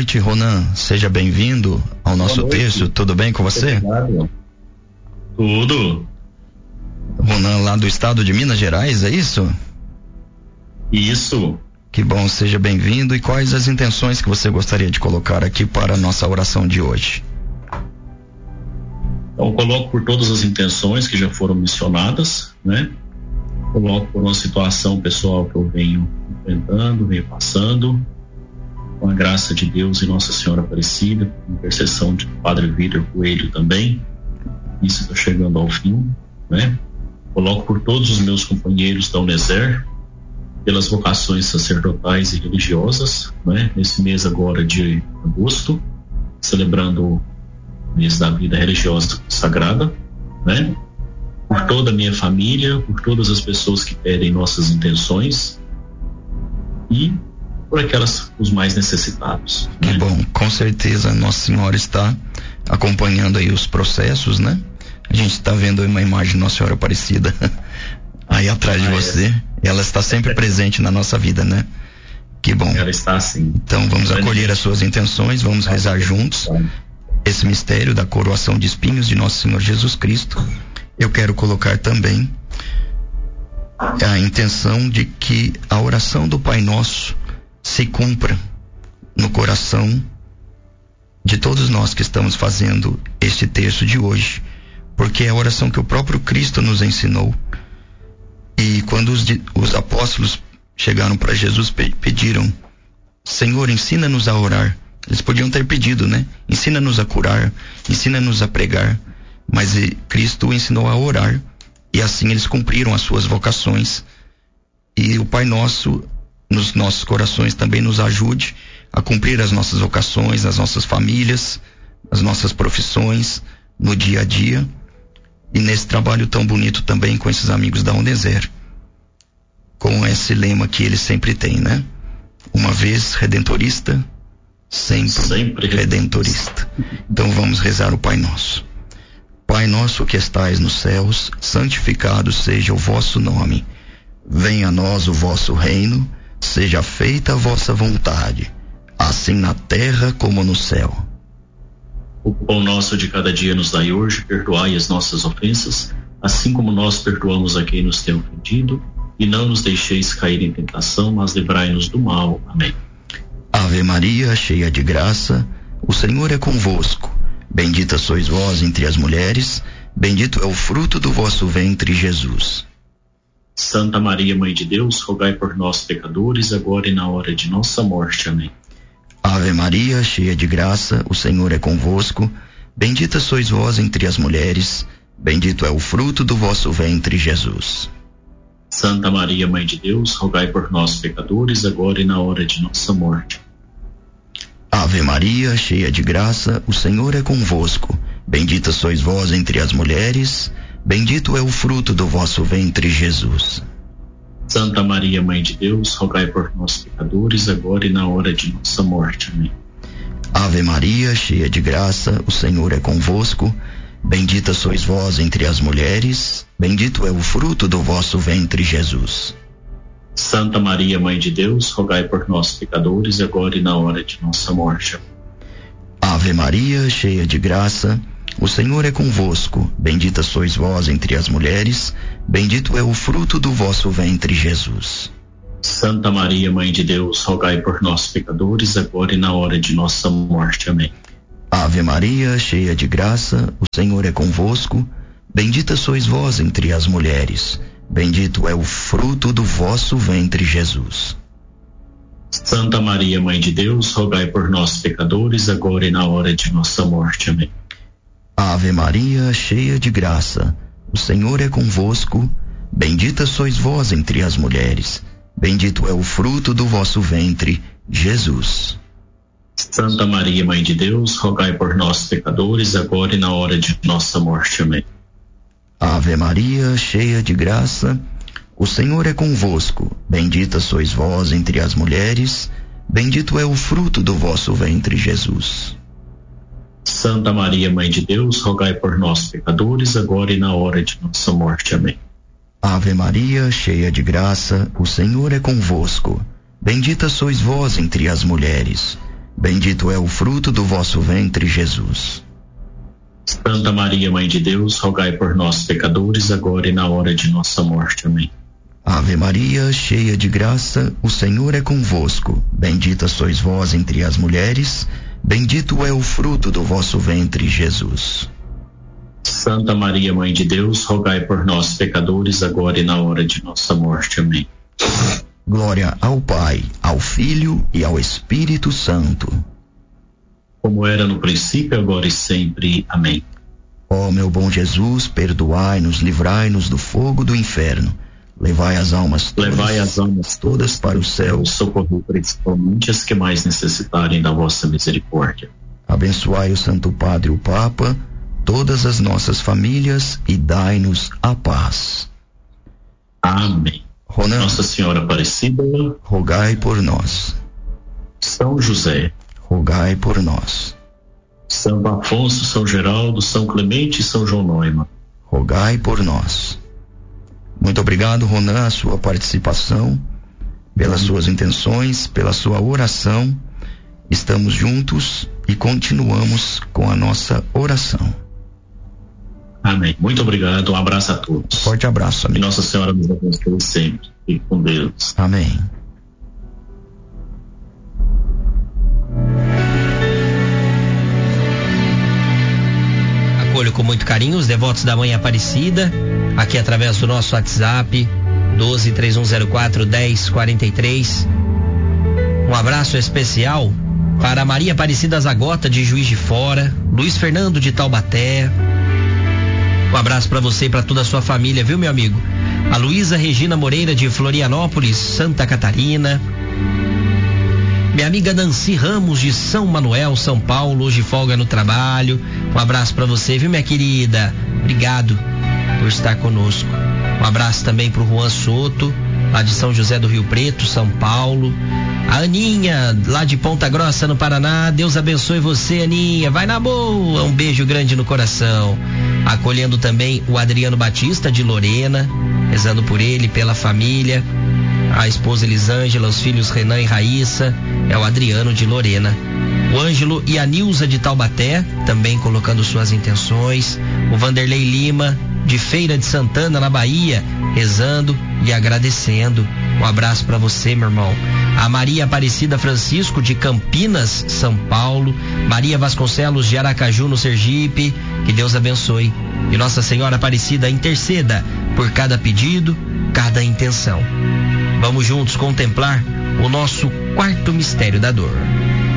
noite, Ronan. Seja bem-vindo ao nosso texto. Tudo bem com você? Obrigado. Tudo. Ronan, lá do estado de Minas Gerais, é isso? Isso. Que bom, seja bem-vindo. E quais as intenções que você gostaria de colocar aqui para a nossa oração de hoje? Então, coloco por todas as intenções que já foram mencionadas, né? Coloco por uma situação pessoal que eu venho enfrentando, venho passando, com a graça de Deus e Nossa Senhora Aparecida, com intercessão de Padre Vítor Coelho também. Isso está chegando ao fim, né? Coloco por todos os meus companheiros da Uneser, pelas vocações sacerdotais e religiosas, né? Nesse mês agora de agosto, celebrando o mês da vida religiosa sagrada, né? Por toda a minha família, por todas as pessoas que pedem nossas intenções e por os mais necessitados. Que bom, com certeza Nossa Senhora está acompanhando aí os processos, né? A gente está vendo uma imagem de Nossa Senhora Aparecida aí atrás de você. Ela está sempre presente na nossa vida, né? Que bom. Ela está assim. Então vamos acolher as suas intenções, vamos rezar juntos esse mistério da coroação de espinhos de Nosso Senhor Jesus Cristo. Eu quero colocar também a intenção de que a oração do Pai Nosso se cumpra no coração de todos nós que estamos fazendo este texto de hoje, porque é a oração que o próprio Cristo nos ensinou. E quando os apóstolos chegaram para Jesus, pediram: Senhor, ensina-nos a orar. Eles podiam ter pedido, né? Ensina-nos a curar, ensina-nos a pregar. Mas Cristo ensinou a orar, e assim eles cumpriram as suas vocações. E o Pai Nosso, nos nossos corações, também nos ajude a cumprir as nossas vocações, as nossas famílias, as nossas profissões, no dia a dia. E nesse trabalho tão bonito também com esses amigos da Uneser, com esse lema que eles sempre têm, né? Uma vez redentorista, sempre redentorista. Então vamos rezar o Pai Nosso. Pai nosso que estais nos céus, santificado seja o vosso nome. Venha a nós o vosso reino, seja feita a vossa vontade, assim na terra como no céu. O pão nosso de cada dia nos dai hoje, perdoai as nossas ofensas, assim como nós perdoamos a quem nos tem ofendido, e não nos deixeis cair em tentação, mas livrai-nos do mal. Amém. Ave Maria, cheia de graça, o Senhor é convosco. Bendita sois vós entre as mulheres, bendito é o fruto do vosso ventre, Jesus. Santa Maria, Mãe de Deus, rogai por nós, pecadores, agora e na hora de nossa morte. Amém. Ave Maria, cheia de graça, o Senhor é convosco. Bendita sois vós entre as mulheres, bendito é o fruto do vosso ventre, Jesus. Santa Maria, Mãe de Deus, rogai por nós, pecadores, agora e na hora de nossa morte. Ave Maria, cheia de graça, o Senhor é convosco. Bendita sois vós entre as mulheres, bendito é o fruto do vosso ventre, Jesus. Santa Maria, Mãe de Deus, rogai por nós, pecadores, agora e na hora de nossa morte. Amém. Ave Maria, cheia de graça, o Senhor é convosco. Bendita sois vós entre as mulheres, bendito é o fruto do vosso ventre, Jesus. Santa Maria, Mãe de Deus, rogai por nós, pecadores, agora e na hora de nossa morte. Ave Maria, cheia de graça, o Senhor é convosco. Bendita sois vós entre as mulheres, bendito é o fruto do vosso ventre, Jesus. Santa Maria, Mãe de Deus, rogai por nós, pecadores, agora e na hora de nossa morte. Amém. Ave Maria, cheia de graça, o Senhor é convosco. Bendita sois vós entre as mulheres, bendito é o fruto do vosso ventre, Jesus. Santa Maria, Mãe de Deus, rogai por nós, pecadores, agora e na hora de nossa morte. Amém. Ave Maria, cheia de graça, o Senhor é convosco. Bendita sois vós entre as mulheres, bendito é o fruto do vosso ventre, Jesus. Santa Maria, Mãe de Deus, rogai por nós, pecadores, agora e na hora de nossa morte. Amém. Ave Maria, cheia de graça, o Senhor é convosco. Bendita sois vós entre as mulheres, bendito é o fruto do vosso ventre, Jesus. Santa Maria, Mãe de Deus, rogai por nós, pecadores, agora e na hora de nossa morte. Amém. Ave Maria, cheia de graça, o Senhor é convosco. Bendita sois vós entre as mulheres, Bendito é o fruto do vosso ventre, Jesus. Santa Maria, Mãe de Deus, rogai por nós, pecadores, agora e na hora de nossa morte. Amém. Ave Maria, cheia de graça, o Senhor é convosco. Bendita sois vós entre as mulheres, bendito é o fruto do vosso ventre, Jesus. Santa Maria, Mãe de Deus, rogai por nós, pecadores, agora e na hora de nossa morte. Amém. Glória ao Pai, ao Filho e ao Espírito Santo. Como era no princípio, agora e sempre. Amém. Ó meu bom Jesus, perdoai-nos, livrai-nos do fogo do inferno. Levai as almas todas para o céu. Socorrei principalmente as que mais necessitarem da vossa misericórdia. Abençoai o Santo Padre, o Papa, todas as nossas famílias e dai-nos a paz. Amém. Ronan, Nossa Senhora Aparecida, rogai por nós. São José, rogai por nós. São Afonso, São Geraldo, São Clemente e São João Neumann, rogai por nós. Muito obrigado, Ronan, a sua participação, pelas suas intenções, pela sua oração. Estamos juntos e continuamos com a nossa oração. Amém. Muito obrigado. Um abraço a todos. Forte abraço, amigo. Que Nossa Senhora nos abençoe sempre. Fique com Deus. Amém. Acolho com muito carinho os devotos da Mãe Aparecida, aqui através do nosso WhatsApp, 12-3104-1043. Um abraço especial para Maria Aparecida Zagota, de Juiz de Fora, Luiz Fernando, de Taubaté. Um abraço para você e para toda a sua família, viu, meu amigo? A Luísa Regina Moreira, de Florianópolis, Santa Catarina. Minha amiga Nancy Ramos, de São Manuel, São Paulo, hoje folga no trabalho. Um abraço para você, viu, minha querida? Obrigado por estar conosco. Um abraço também pro Juan Soto, lá de São José do Rio Preto, São Paulo. A Aninha, lá de Ponta Grossa, no Paraná. Deus abençoe você, Aninha. Vai na boa. Um beijo grande no coração. Acolhendo também o Adriano Batista, de Lorena, rezando por ele, pela família. A esposa Elisângela, os filhos Renan e Raíssa. É o Adriano, de Lorena. O Ângelo e a Nilza, de Taubaté, também colocando suas intenções. O Vanderlei Lima, de Feira de Santana, na Bahia, rezando e agradecendo. Um abraço para você, meu irmão. A Maria Aparecida Francisco, de Campinas, São Paulo. Maria Vasconcelos, de Aracaju, no Sergipe. Que Deus abençoe. E Nossa Senhora Aparecida interceda por cada pedido, cada intenção. Vamos juntos contemplar o nosso quarto mistério da dor.